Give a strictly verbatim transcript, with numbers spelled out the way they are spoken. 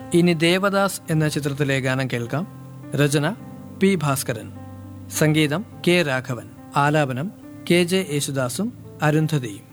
ഇനി ദേവദാസ് എന്ന ചിത്രത്തിലെ ഗാനം കേൾക്കാം. രചന പി ഭാസ്കരൻ, സംഗീതം കെ രാഘവൻ, ആലാപനം കെ ജെ യേശുദാസും അരുന്ധതിയും.